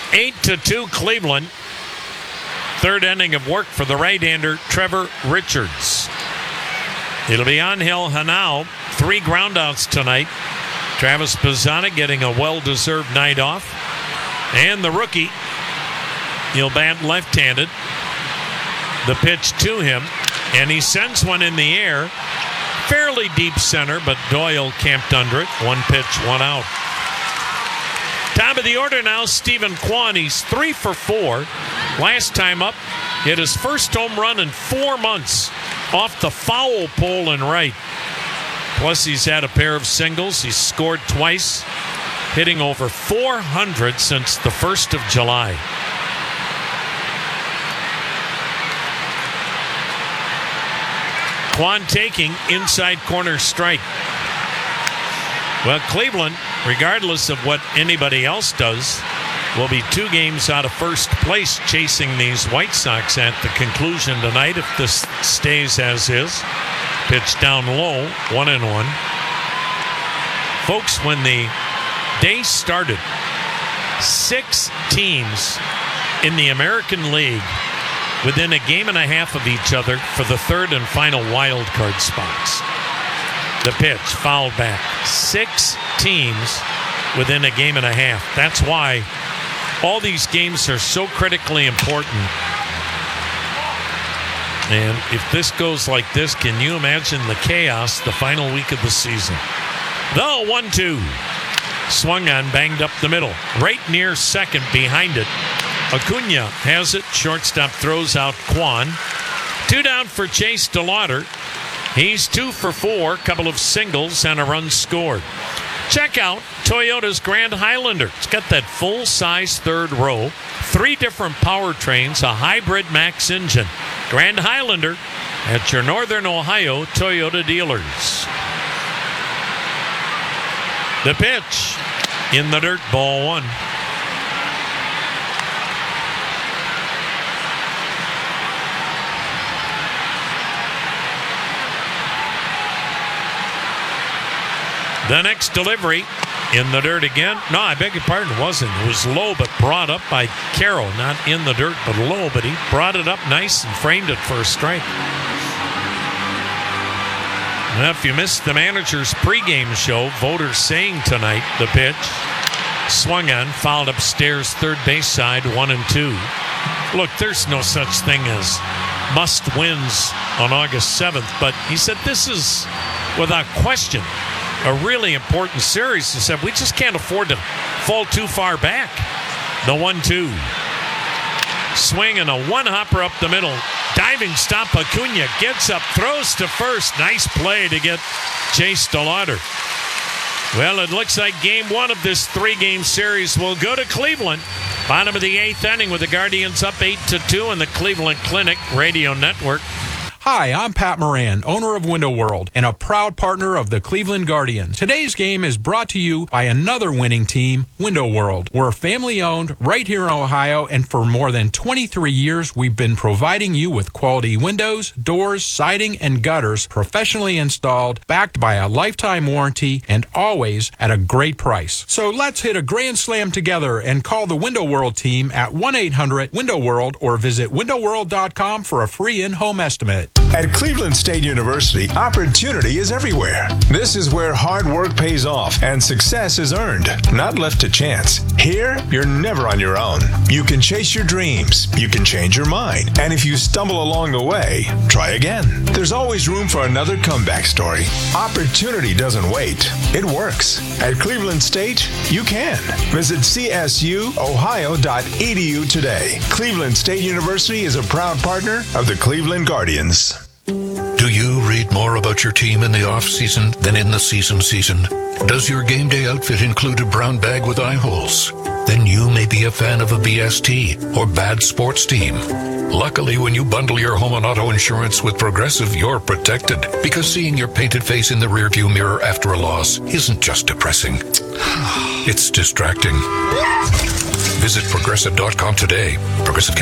8-2 Cleveland. Third inning of work for the right-hander Trevor Richards. It'll be Angel Hanao. 3 groundouts tonight. Travis Bazzana getting a well-deserved night off. And the rookie, he'll bat left-handed. The pitch to him, and he sends one in the air. Fairly deep center, but Doyle camped under it. 1 pitch, 1 out. Top of the order now, Stephen Kwan. He's 3 for 4. Last time up, hit his first home run in 4 months off the foul pole and right. Plus, he's had a pair of singles. He's scored twice, hitting over 400 since the 1st of July. Kwan taking inside corner strike. Well, Cleveland, regardless of what anybody else does, will be 2 games out of first place chasing these White Sox at the conclusion tonight if this stays as is. Pitch down low, 1-1. Folks, when the day started, 6 teams in the American League within a game and a half of each other for the third and final wild card spots. The pitch fouled back. 6 teams within a game and a half. That's why all these games are so critically important. And if this goes like this, can you imagine the chaos the final week of the season? The 1-2. Swung on, banged up the middle. Right near second, behind it. Acuna has it. Shortstop throws out Kwan. 2 down for Chase DeLauder. He's 2 for 4. Couple of singles and a run scored. Check out Toyota's Grand Highlander. It's got that full-size third row. 3 different powertrains. A hybrid max engine. Grand Highlander at your Northern Ohio Toyota dealers. The pitch in the dirt, ball 1. The next delivery in the dirt again. No, I beg your pardon, it wasn't. It was low, but brought up by Carroll. Not in the dirt, but low. But he brought it up nice and framed it for a strike. Now, if you missed the manager's pregame show, voters saying tonight the pitch. Swung on, fouled upstairs, third base side, 1-2. Look, there's no such thing as must wins on August 7th. But he said this is, without question, a really important series. He said, we just can't afford to fall too far back. The 1-2. Swing and a one-hopper up the middle. Diving stop. Acuna gets up, throws to first. Nice play to get Chase DeLauder. Well, it looks like game 1 of this 3-game series will go to Cleveland. Bottom of the 8th inning with the Guardians up 8-2 in the Cleveland Clinic Radio Network. Hi, I'm Pat Moran, owner of Window World and a proud partner of the Cleveland Guardians. Today's game is brought to you by another winning team, Window World. We're family-owned right here in Ohio, and for more than 23 years, we've been providing you with quality windows, doors, siding, and gutters professionally installed, backed by a lifetime warranty, and always at a great price. So let's hit a grand slam together and call the Window World team at 1-800-WINDOW-WORLD or visit windowworld.com for a free in-home estimate. At Cleveland State University, opportunity is everywhere. This is where hard work pays off and success is earned, not left to chance. Here, you're never on your own. You can chase your dreams. You can change your mind. And if you stumble along the way, try again. There's always room for another comeback story. Opportunity doesn't wait. It works. At Cleveland State, you can. Visit csuohio.edu today. Cleveland State University is a proud partner of the Cleveland Guardians. Do you read more about your team in the off-season than in the season? Does your game day outfit include a brown bag with eye holes? Then you may be a fan of a BST or bad sports team. Luckily, when you bundle your home and auto insurance with Progressive, you're protected. Because seeing your painted face in the rearview mirror after a loss isn't just depressing. It's distracting. Visit Progressive.com today. Progressive